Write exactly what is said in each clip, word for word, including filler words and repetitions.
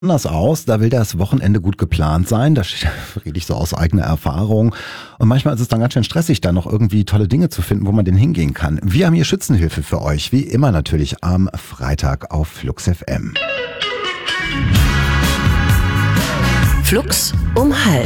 anders aus, da will das Wochenende gut geplant sein, da rede ich so aus eigener Erfahrung und manchmal ist es dann ganz schön stressig, da noch irgendwie tolle Dinge zu finden, wo man denn hingehen kann. Wir haben hier Schützenhilfe für euch, wie immer natürlich am Freitag auf Flux F M. Flux um halb.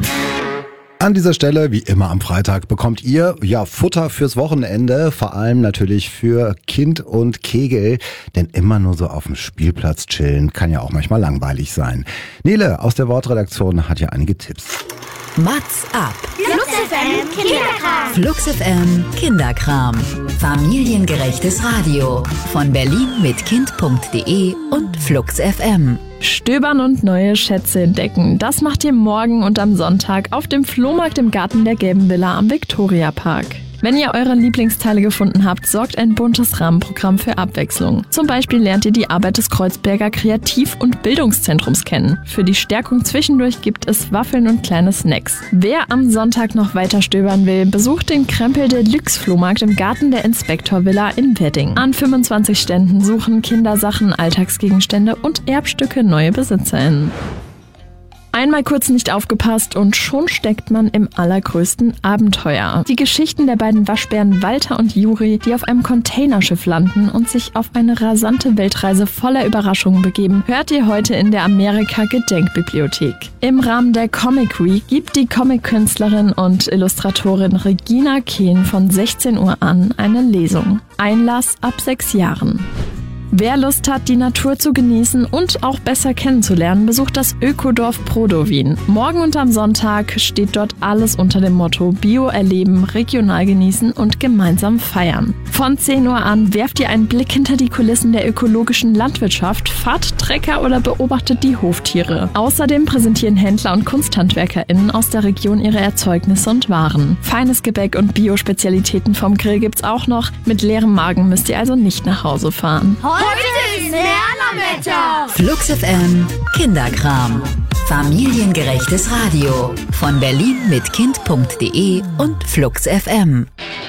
An dieser Stelle, wie immer am Freitag, bekommt ihr ja Futter fürs Wochenende, vor allem natürlich für Kind und Kegel, denn immer nur so auf dem Spielplatz chillen kann ja auch manchmal langweilig sein. Nele aus der Wortredaktion hat ja einige Tipps. Mats ab. Flux F M Kinderkram. Flux F M Kinderkram. Familiengerechtes Radio von Berlin mit Kind punkt de und Flux F M. Stöbern und neue Schätze entdecken. Das macht ihr morgen und am Sonntag auf dem Flohmarkt im Garten der Gelben Villa am Viktoriapark. Wenn ihr eure Lieblingsteile gefunden habt, sorgt ein buntes Rahmenprogramm für Abwechslung. Zum Beispiel lernt ihr die Arbeit des Kreuzberger Kreativ- und Bildungszentrums kennen. Für die Stärkung zwischendurch gibt es Waffeln und kleine Snacks. Wer am Sonntag noch weiter stöbern will, besucht den Krempel Deluxe Flohmarkt im Garten der Inspektor Villa in Wedding. An fünfundzwanzig Ständen suchen Kindersachen, Alltagsgegenstände und Erbstücke neue BesitzerInnen. Einmal kurz nicht aufgepasst und schon steckt man im allergrößten Abenteuer. Die Geschichten der beiden Waschbären Walter und Juri, die auf einem Containerschiff landen und sich auf eine rasante Weltreise voller Überraschungen begeben, hört ihr heute in der Amerika-Gedenkbibliothek. Im Rahmen der Comic Week gibt die Comic-Künstlerin und Illustratorin Regina Kehn von sechzehn Uhr an eine Lesung. Einlass ab sechs Jahren. Wer Lust hat, die Natur zu genießen und auch besser kennenzulernen, besucht das Ökodorf Prodowin. Morgen und am Sonntag steht dort alles unter dem Motto Bio erleben, regional genießen und gemeinsam feiern. Von zehn Uhr an werft ihr einen Blick hinter die Kulissen der ökologischen Landwirtschaft, fahrt Trecker oder beobachtet die Hoftiere. Außerdem präsentieren Händler und KunsthandwerkerInnen aus der Region ihre Erzeugnisse und Waren. Feines Gebäck und Bio-Spezialitäten vom Grill gibt's auch noch. Mit leerem Magen müsst ihr also nicht nach Hause fahren. Heute ist Lernerwetter. Flux F M Kinderkram. Familiengerechtes Radio von Berlin mit Kind punkt de und Flux F M.